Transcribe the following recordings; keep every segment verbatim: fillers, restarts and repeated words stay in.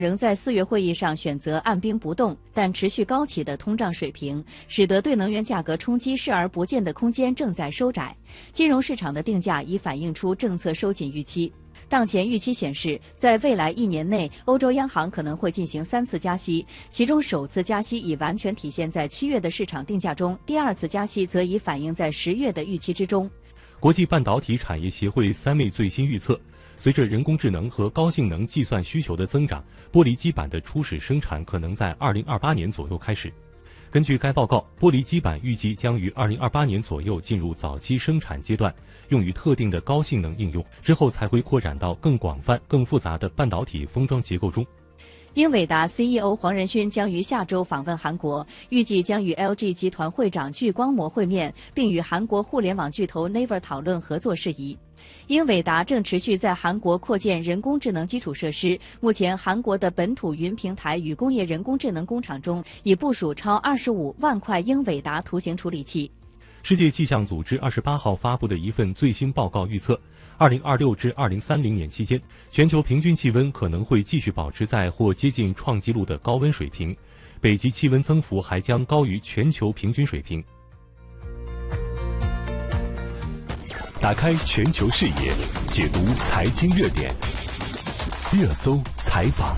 仍在四月会议上选择按兵不动，但持续高企的通胀水平，使得对能源价格冲击视而不见的空间正在收窄。金融市场的定价已反映出政策收紧预期。当前预期显示，在未来一年内，欧洲央行可能会进行三次加息，其中首次加息已完全体现在七月的市场定价中，第二次加息则已反映在十月的预期之中。 国际半导体产业协会三妹最新预测，随着人工智能和高性能计算需求的增长，玻璃基板的初始生产可能在二零二八年左右开始。根据该报告，玻璃基板预计将于二零二八年左右进入早期生产阶段，用于特定的高性能应用，之后才会扩展到更广泛、更复杂的半导体封装结构中。 英伟达 C E O 黄仁勋将于下周访问韩国，预计将与 L G 集团会长具光模会面，并与韩国互联网巨头 Naver 讨论合作事宜。英伟达正持续在韩国扩建人工智能基础设施，目前韩国的本土云平台与工业人工智能工厂中已部署超二十五万块英伟达图形处理器。 世界气象组织二十八号发布的一份最新报告预测，二零二六至二零三零年期间，全球平均气温可能会继续保持在或接近创纪录的高温水平，北极气温增幅还将高于全球平均水平。 打开全球视野，解读财经热点，热搜采访。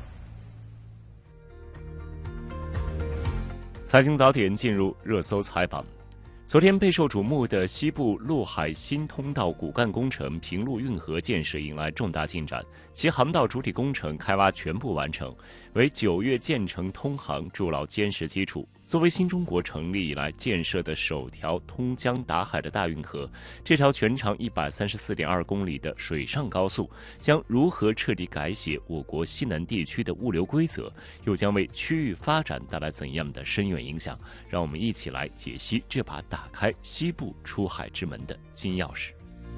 财经早点进入热搜采访。昨天备受瞩目的西部陆海新通道骨干工程平陆运河建设迎来重大进展，其航道主体工程开挖全部完成，为九月建成通航筑牢坚实基础。作为新中国成立以来建设的首条通江达海的大运河，这条全长一百三十四点二公里的水上高速将如何彻底改写我国西南地区的物流规则，又将为区域发展带来怎样的深远影响？让我们一起来解析这把打开西部出海之门的金钥匙。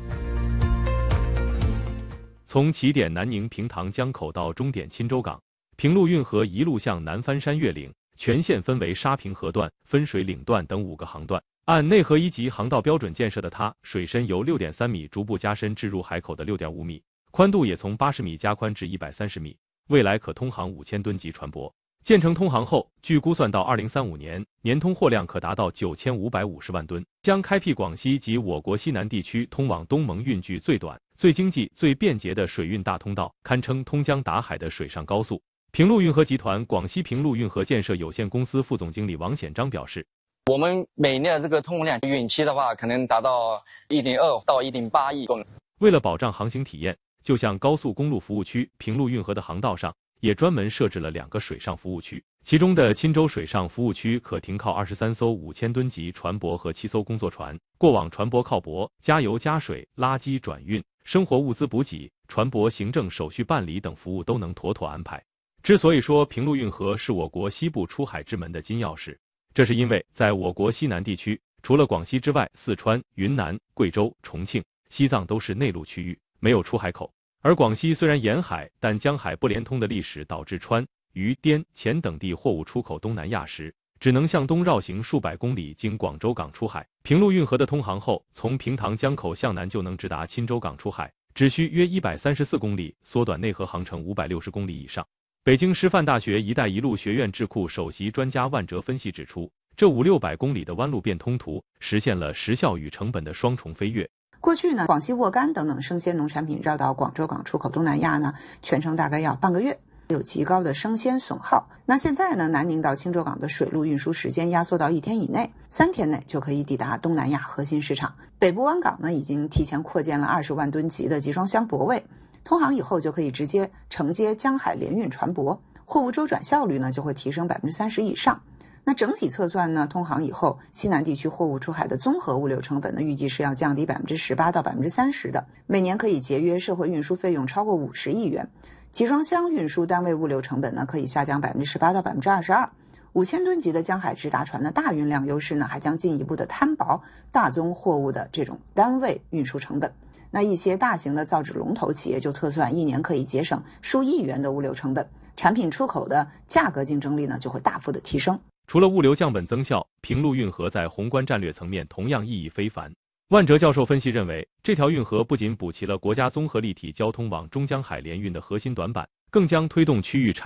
从起点南宁平塘江口到终点钦州港，平陆运河一路向南翻山越岭，全线分为沙平河段、分水岭段等五个航段。按内河一级航道标准建设的它，水深由 六点三米逐步加深至入海口的 六点五米，宽度也从八十米加宽至一百三十米，未来可通航五千吨级船舶。建成通航后，据估算到二零三五年，年通货量可达到九千五百五十万吨，将开辟广西及我国西南地区通往东盟运距最短、最经济、最便捷的水运大通道，堪称通江达海的水上高速。平陆运河集团广西平陆运河建设有限公司副总经理王显章表示， 我们每年的这个通量运期的话，可能达到 一点二 到 一点八亿吨。 为了保障航行体验，就像高速公路服务区平陆运河的航道上也专门设置了两个水上服务区，其中的钦州水上服务区可停靠二十三艘五千吨级船舶和七艘工作船，过往船舶靠泊、加油加水、垃圾转运、生活物资补给、船舶行政手续办理等服务都能妥妥安排。之所以说平陆运河是我国西部出海之门的金钥匙，这是因为在我国西南地区，除了广西之外，四川、云南、贵州、重庆、西藏都是内陆区域，没有出海口。而广西虽然沿海，但江海不连通的历史导致川、渝、滇黔等地货物出口东南亚时，只能向东绕行数百公里，经广州港出海。平陆运河的通航后，从平塘江口向南就能直达钦州港出海，只需约一百三十四公里，缩短内河航程五百六十公里以上。北京师范大学“一带一路”学院智库首席专家万哲分析指出，这五六百公里的弯路变通图实现了时效与成本的双重飞跃。 过去呢，广西沃柑等等生鲜农产品绕到广州港出口东南亚呢，全程大概要半个月，有极高的生鲜损耗。那现在呢，南宁到钦州港的水路运输时间压缩到一天以内，三天内就可以抵达东南亚核心市场。北部湾港呢，已经提前扩建了二十万吨级的集装箱泊位，通航以后就可以直接承接江海联运船舶，货物周转效率呢就会提升百分之三十以上。那整体测算呢，通航以后，西南地区货物出海的综合物流成本呢，预计是要降低百分之十八到百分之三十的，每年可以节约社会运输费用超过五十亿元。集装箱运输单位物流成本呢，可以下降百分之十八到百分之二十二。五千吨级的江海直达船的大运量优势呢，还将进一步的摊薄大宗货物的这种单位运输成本。那一些大型的造纸龙头企业就测算，一年可以节省数亿元的物流成本，产品出口的价格竞争力呢就会大幅的提升。 除了物流降本增效，平陆运河在宏观战略层面同样意义非凡。万哲教授分析认为，这条运河不仅补齐了国家综合立体交通网中江海联运的核心短板， 更将推动区域产